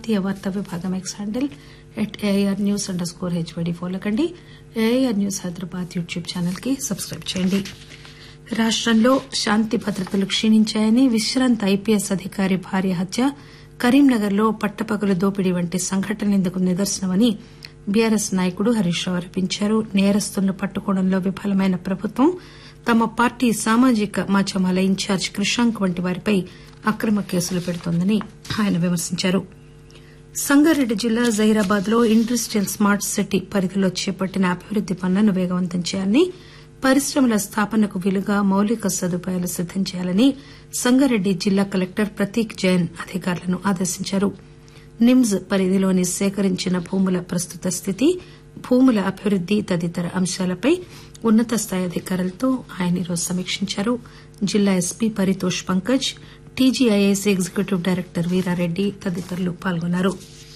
ప్రాంతీయ వార్తా విభాగం ఎక్స్ హ్యాండిల్ @AIRnews_HYD ఫాలో కండి. AIR news Hyderabad YouTube channel కి సబ్స్క్రైబ్ చేయండి. రాష్టంలో శాంతి భద్రతలు క్షీణించాయని విశ్రాంత ఐపీఎస్ అధికారి భార్య హత్య, కరీంనగర్ లో పట్టపగలు దోపిడీ వంటి సంఘటనలు ఇందుకు నిదర్శనమని బీఆర్ఎస్ నాయకుడు హరీష్ రావు ఆరోపించారు. నేరస్తులను పట్టుకోవడంలో విఫలమైన ప్రభుత్వం తమ పార్టీ సామాజిక మాధ్యమాల ఇన్ఛార్జ్ కృషాంక్ వంటి వారిపై అక్రమ కేసులు పెడుతోందని ఆయన విమర్శించారు. సంగారెడ్డి జిల్లా జహీరాబాద్ లో ఇండస్టియల్ స్మార్ట్ సిటీ పరిధిలో చేపట్టిన అభివృద్ది పనులను వేగవంతం చేయాలని, పరిశ్రమల స్థాపనకు వీలుగా మౌలిక సదుపాయాలు సిద్దం చేయాలని సంగారెడ్డి జిల్లా కలెక్టర్ ప్రతీక్ జైన్ అధికారులను ఆదేశించారు. నిమ్స్ పరిధిలోని సేకరించిన భూముల ప్రస్తుత స్థితి, భూముల అభివృద్ది తదితర అంశాలపై ఉన్నత స్థాయి అధికారులతో ఆయన ఈరోజు సమీక్షించారు. జిల్లా SP Paritosh Pankaj, TGIS executive director Veerareddy తదితరులు పాల్గొన్నారు.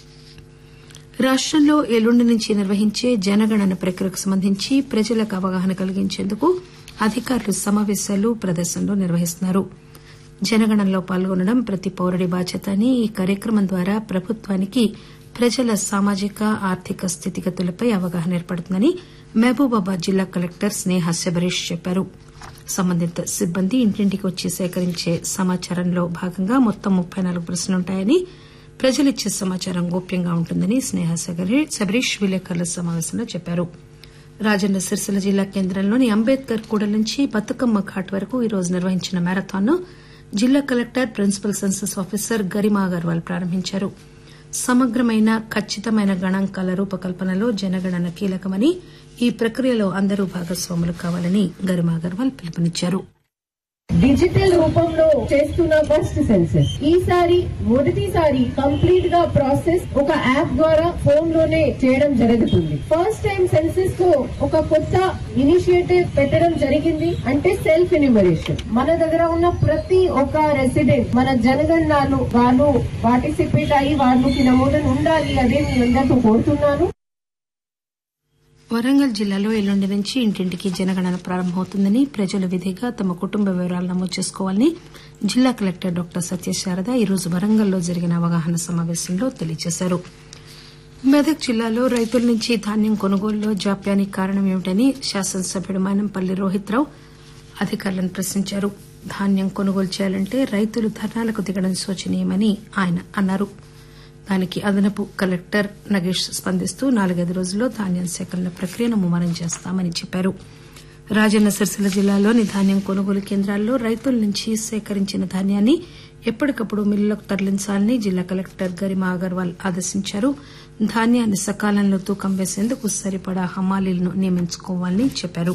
రాష్టంలో ఎల్లుండి నుంచి నిర్వహించే జనగణన ప్రక్రియకు సంబంధించి ప్రజలకు అవగాహన కలిగించేందుకు అధికారులు సమావేశాలు, ప్రదర్శనలు నిర్వహిస్తున్నారు. జనగణనలో పాల్గొనడం ప్రతి పౌరుడి బాధ్యత అని, ఈ కార్యక్రమం ద్వారా ప్రభుత్వానికి ప్రజల సామాజిక ఆర్థిక స్థితిగతులపై అవగాహన ఏర్పడుతుందని మహబూబాబాద్ జిల్లా కలెక్టర్ స్నేహ శబరీష్ చెప్పారు. సంబంధిత సిబ్బంది ఇంటింటికి వచ్చి సేకరించే సమాచారంలో భాగంగా మొత్తం 34 ప్రశ్నలుంటాయని, ప్రజలిచ్చే సమాచారం గోప్యంగా ఉంటుందని స్నేహ శబరీష్ విలేకరుల సమావేశంలో చెప్పారు. రాజన్న సిరిసిల్ల జిల్లా కేంద్రంలోని అంబేద్కర్ కూడలి నుంచి బతుకమ్మ ఘాట్ వరకు ఈరోజు నిర్వహించిన మ్యారథాన్ ను జిల్లా collector principal census officer Garima Agarwal ప్రారంభించారు. సమగ్రమైన ఖచ్చితమైన గణాంకాల రూపకల్పనలో జనగణన కీలకమని, ఈ ప్రక్రియలో అందరూ భాగస్వాములు కావాలని గరిమా అగర్వాల్ పిలుపునిచ్చారు. డిజిటల్ రూపంలో చేస్తున్న ఫస్ట్ సెన్సెస్ ఈసారి మొదటిసారి కంప్లీట్ గా ప్రాసెస్ ఒక యాప్ ద్వారా ఫోన్ లోనే చేయడం జరుగుతుంది. ఫస్ట్ టైం సెన్సెస్ తో ఒక కొత్త ఇనిషియేటివ్ పెట్టడం జరిగింది. అంటే సెల్ఫ్ ఎన్యూమరేషన్. మన దగ్గర ఉన్న ప్రతి ఒక్క రెసిడెంట్ మన జనగణనలో వాళ్ళు పార్టిసిపేట్ అయ్యి వాళ్ళకి నమోదన ఉండాలి. అదే మీ అందరితో కోరుతున్నాను. వరంగల్ జిల్లాలో ఎల్లుండి నుంచి ఇంటింటికి జనగణన ప్రారంభమవుతుందని, ప్రజలు విధిగా తమ కుటుంబ వివరాలు నమోదు చేసుకోవాలని జిల్లా కలెక్టర్ డాక్టర్ సత్యశారద ఈరోజు వరంగల్లో జరిగిన అవగాహన సమావేశంలో తెలియజేశారు. మెదక్ జిల్లాలో రైతుల నుంచి ధాన్యం కొనుగోలులో జాప్యానికి కారణం ఏమిటని శాసనసభ్యుడు మైనంపల్లి రోహిత్రావు అధికారులను ప్రశ్నించారు. ధాన్యం కొనుగోలు చేయాలంటే రైతులు ధర్నాలకు దిగడం శోచనీయమని ఆయన అన్నారు. దానికి అదనపు కలెక్టర్ నగేష్ స్పందిస్తూ 4-5 రోజుల్లో ధాన్యం సేకరణ ప్రక్రియను ముమ్మరం చేస్తామని చెప్పారు. రాజన్న సిరిసిల్ల జిల్లాలోని ధాన్యం కొనుగోలు కేంద్రాల్లో రైతుల నుంచి సేకరించిన ధాన్యాన్ని ఎప్పటికప్పుడు మిల్లులకు తరలించాలని జిల్లా కలెక్టర్ గరిమా అగర్వాల్ ఆదేశించారు. ధాన్యాన్ని సకాలంలో తూకం వేసేందుకు సరిపడా హమాలీలను నియమించుకోవాలని చెప్పారు.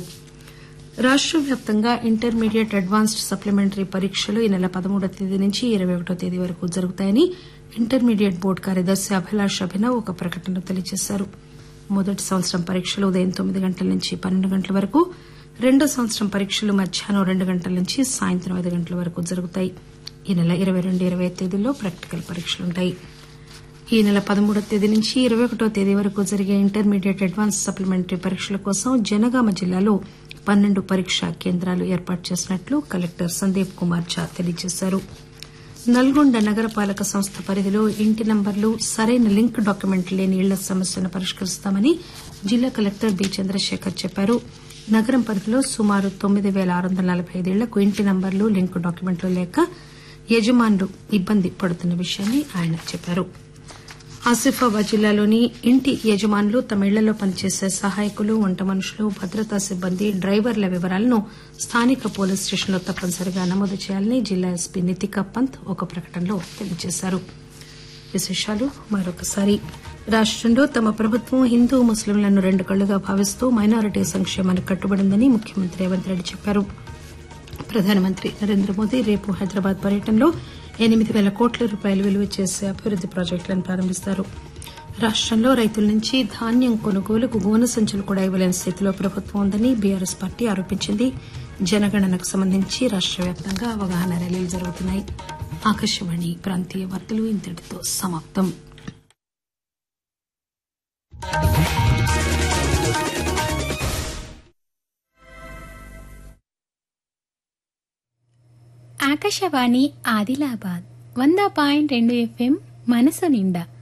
రాష్ట వ్యాప్తంగా ఇంటర్మీడియట్ అడ్వాన్స్డ్ సప్లిమెంటరీ పరీక్షలు ఈ నెల 13వ తేదీ నుంచి 21వ తేదీ వరకు జరుగుతాయని ఇంటర్మీడియట్ బోర్డు కార్యదర్శి అభిలాష్ అభినవ్ ఒక ప్రకటనలో తెలియజేశారు. మొదటి సంవత్సరం పరీక్షలు ఉదయం 9 గంటల నుంచి 12 గంటల వరకు, రెండో సంవత్సరం పరీక్షలు మధ్యాహ్నం 2 గంటల నుంచి సాయంత్రం 5 గంటల వరకు జరుగుతాయి. ఈ నెల 22, 25 తేదీల్లో ప్రాక్టికల్ పరీక్షలుంటాయి. ఈ నెల 13వ తేదీ నుంచి 21వ తేదీ వరకు జరిగే ఇంటర్మీడియట్ అడ్వాన్స్ సప్లిమెంటరీ పరీక్షల కోసం జనగామ జిల్లాలో 12 పరీక్షా కేంద్రాలు ఏర్పాటు చేసినట్లు కలెక్టర్ సందీప్ కుమార్ ఝా తెలియజేశారు. నల్గొండ నగరపాలక సంస్థ పరిధిలో ఇంటి నంబర్లు, సరైన లింక్ డాక్యుమెంట్ లేని ఇళ్ల సమస్యను పరిష్కరిస్తామని జిల్లా కలెక్టర్ బి చంద్రశేఖర్ చెప్పారు. నగరం పరిధిలో సుమారు 9,645 ఇళ్లకు ఇంటి నంబర్లు, లింక్ డాక్యుమెంట్లు లేక యజమానులు ఇబ్బంది పడుతున్న విషయాన్ని ఆయన చెప్పారు. ఆసిఫాబాద్ జిల్లాలోని ఇంటి యజమానులు తమ ఇళ్లలో పనిచేసే సహాయకులు, వంట మనుషులు, భద్రతా సిబ్బంది, డ్రైవర్ల వివరాలను స్థానిక పోలీస్ స్టేషన్లో తప్పనిసరిగా నమోదు చేయాలని జిల్లా ఎస్పీ నితికా పంత్ ఒక ప్రకటనలో తెలియజేశారు. విశేషాలు మరొకసారి. రాష్టంలో తమ ప్రభుత్వం హిందూ ముస్లింలను 2 కళ్లుగా భావిస్తూ మైనారిటీ సంక్షేమానికి కట్టుబడిందని ముఖ్యమంత్రి రేవంత్ రెడ్డి చెప్పారు. ప్రధానమంత్రి నరేంద్ర మోదీ రేపు హైదరాబాద్ పర్యటనలో 8,000 కోట్ల రూపాయలు విలువ చేసే అభివృద్ది ప్రాజెక్టులను ప్రారంభిస్తారు. రాష్టంలో రైతుల నుంచి ధాన్యం కొనుగోలుకు గోనె సంచులు కూడా ఇవ్వలేని స్థితిలో ప్రభుత్వం ఉందని బీఆర్ఎస్ పార్టీ ఆరోపించింది. జనగణనకు సంబంధించి రాష్ట వ్యాప్తంగా అవగాహన ర్యాలీలు జరుగుతున్నాయి. ఆకాశవాణి ప్రాంతీయ వార్తలు ఇంతటితో సమాప్తం. ఆకాశవాణి ఆదిలాబాద్ 100.2 FM మనసు నిండా